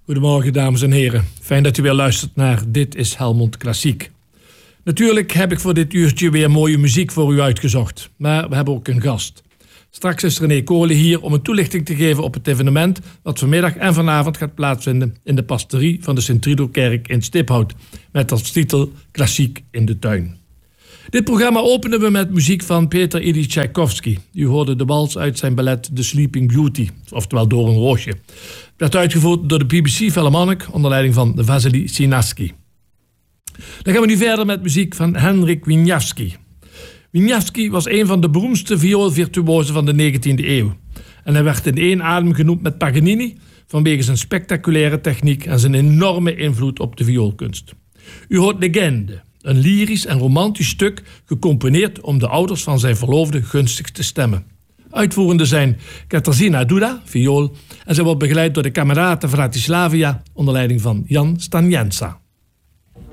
Goedemorgen dames en heren. Fijn dat u weer luistert naar Dit is Helmond Klassiek. Natuurlijk heb ik voor dit uurtje weer mooie muziek voor u uitgezocht. Maar we hebben ook een gast. Straks is René Kolen hier om een toelichting te geven op het evenement dat vanmiddag en vanavond gaat plaatsvinden in de pastorie van de Sint-Trudel-kerk in Stiphout. Met als titel Klassiek in de tuin. Dit programma openen we met muziek van Peter Ilyich Tchaikovsky. U hoorde de wals uit zijn ballet The Sleeping Beauty, oftewel Door een roosje. Het werd uitgevoerd door de BBC Philharmonic onder leiding van Vasily Sinaski. Dan gaan we nu verder met muziek van Henryk Wieniawski. Wieniawski was een van de beroemdste vioolvirtuosen van de 19e eeuw. En hij werd in één adem genoemd met Paganini vanwege zijn spectaculaire techniek en zijn enorme invloed op de vioolkunst. U hoort Legende, een lyrisch en romantisch stuk gecomponeerd om de ouders van zijn verloofde gunstig te stemmen. Uitvoerende zijn Katarzyna Duda, viool, en zij wordt begeleid door de Camerata Vratislavia onder leiding van Jan Stanienza.